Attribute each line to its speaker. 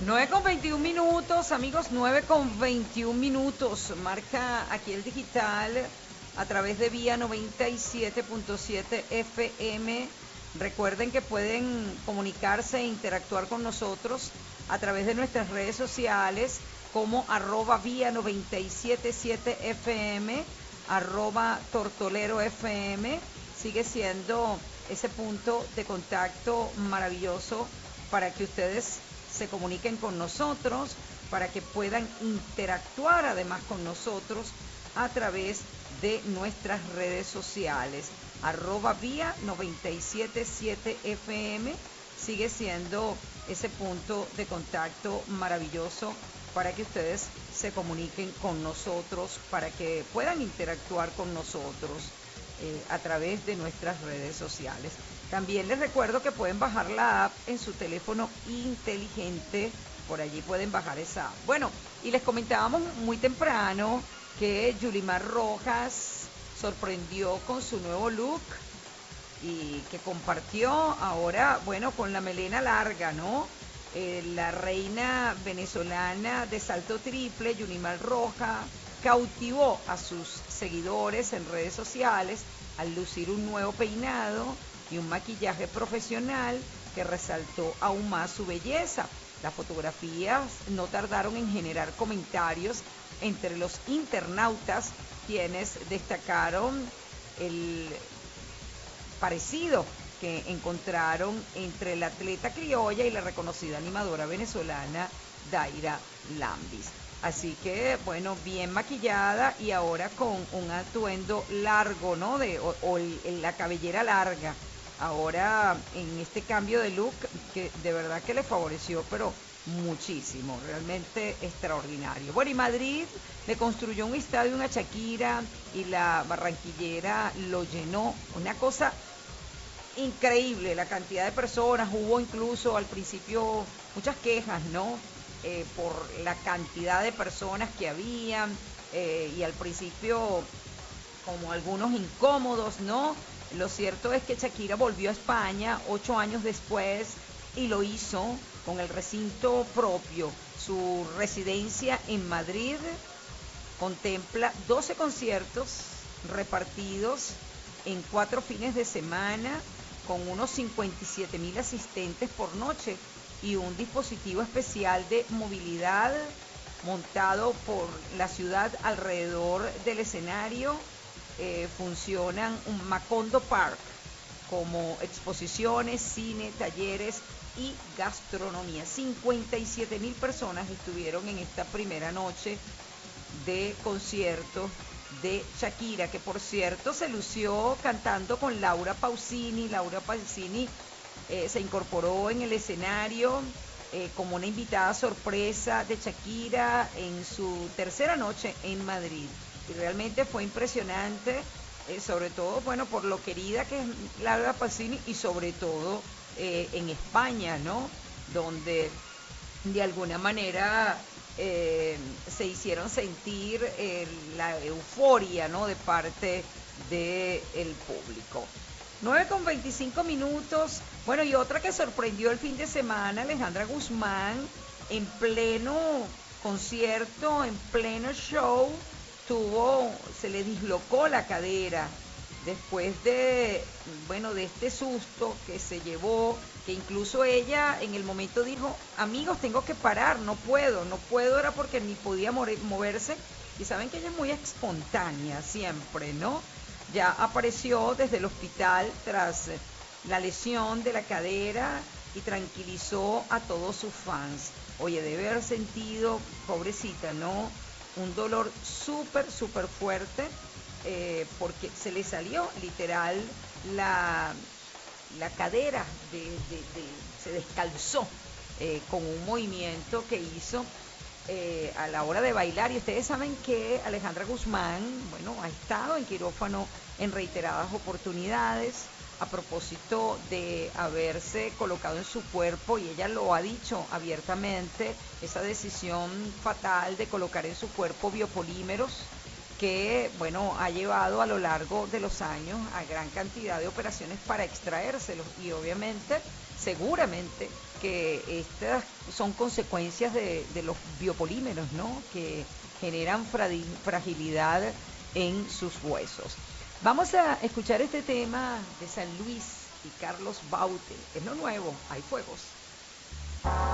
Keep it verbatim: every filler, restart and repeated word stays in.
Speaker 1: nueve con veintiún minutos, amigos, nueve con veintiún minutos. Marca aquí el digital a través de Vía noventa y siete punto siete F M. Recuerden que pueden comunicarse e interactuar con nosotros a través de nuestras redes sociales como arroba Vía noventa y siete punto siete F M, arroba Tortolero F M. Sigue siendo ese punto de contacto maravilloso para que ustedes se comuniquen con nosotros, para que puedan interactuar además con nosotros a través de nuestras redes sociales. Arroba Vía noventa y siete punto siete F M sigue siendo ese punto de contacto maravilloso para que ustedes se comuniquen con nosotros, para que puedan interactuar con nosotros eh, a través de nuestras redes sociales. También les recuerdo que pueden bajar la app en su teléfono inteligente, por allí pueden bajar esa app. Bueno, y les comentábamos muy temprano que Yulimar Rojas sorprendió con su nuevo look y que compartió ahora, bueno, con la melena larga, ¿no? Eh, la reina venezolana de salto triple, Yulimar Rojas, cautivó a sus seguidores en redes sociales al lucir un nuevo peinado y un maquillaje profesional que resaltó aún más su belleza. Las fotografías no tardaron en generar comentarios entre los internautas, quienes destacaron el parecido que encontraron entre la atleta criolla y la reconocida animadora venezolana Daira Lambis. Así que, bueno, bien maquillada y ahora con un atuendo largo, ¿no? De, o, o el, la cabellera larga. Ahora en este cambio de look que de verdad que le favoreció, pero muchísimo, realmente extraordinario. Bueno, y Madrid le construyó un estadio a Shakira y la barranquillera lo llenó. Una cosa increíble, la cantidad de personas. Hubo incluso al principio muchas quejas, ¿no? Eh, por la cantidad de personas que había eh, y al principio como algunos incómodos, ¿no? Lo cierto es que Shakira volvió a España ocho años después y lo hizo con el recinto propio. Su residencia en Madrid contempla doce conciertos repartidos en cuatro fines de semana con unos cincuenta y siete mil asistentes por noche y un dispositivo especial de movilidad montado por la ciudad alrededor del escenario. Eh, funcionan un Macondo Park como exposiciones, cine, talleres y gastronomía. cincuenta y siete mil personas estuvieron en esta primera noche de concierto de Shakira, que por cierto se lució cantando con Laura Pausini. Laura Pausini eh, se incorporó en el escenario eh, como una invitada sorpresa de Shakira en su tercera noche en Madrid. Y realmente fue impresionante, eh, sobre todo, bueno, por lo querida que es Laura Pausini y sobre todo eh, en España, ¿no? Donde de alguna manera eh, se hicieron sentir eh, la euforia, ¿no? De parte del público. nueve con veinticinco minutos. Bueno, y otra que sorprendió el fin de semana, Alejandra Guzmán, en pleno concierto, en pleno show, tuvo, se le dislocó la cadera después de, bueno, de este susto que se llevó, que incluso ella en el momento dijo, amigos, tengo que parar, no puedo, no puedo, era porque ni podía moverse, y saben que ella es muy espontánea siempre, ¿no? Ya apareció desde el hospital tras la lesión de la cadera y tranquilizó a todos sus fans. Oye, debe haber sentido, pobrecita, ¿no? Un dolor súper, súper fuerte, eh, porque se le salió literal la, la cadera, de, de, de, se descalzó eh, con un movimiento que hizo eh, a la hora de bailar. Y ustedes saben que Alejandra Guzmán, bueno, ha estado en quirófano en reiteradas oportunidades a propósito de haberse colocado en su cuerpo, y ella lo ha dicho abiertamente, esa decisión fatal de colocar en su cuerpo biopolímeros que, bueno, ha llevado a lo largo de los años a gran cantidad de operaciones para extraérselos, y obviamente seguramente que estas son consecuencias de, de los biopolímeros, ¿no? Que generan fragilidad en sus huesos. Vamos a escuchar este tema de San Luis y Carlos Baute. Es lo nuevo, hay fuegos.